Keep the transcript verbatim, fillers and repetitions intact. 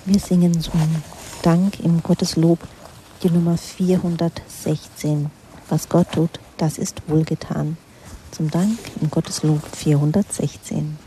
Wir singen zum Dank im Gotteslob die Nummer vierhundertsechzehn. Was Gott tut, das ist wohlgetan. Zum Dank im Gotteslob vierhundertsechzehn.